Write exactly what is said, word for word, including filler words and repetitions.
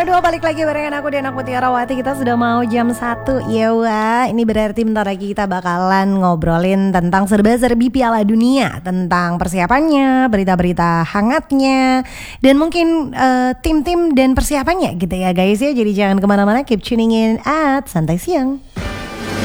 dua balik lagi bareng aku Diana Mutiarawati. Kita sudah mau jam satu ya wah. Ini berarti bentar lagi kita bakalan ngobrolin tentang serba-serbi Piala Dunia, tentang persiapannya, berita-berita hangatnya, dan mungkin uh, tim-tim dan persiapannya gitu ya guys ya. Jadi jangan kemana-mana, keep tuning in at Santai Siang.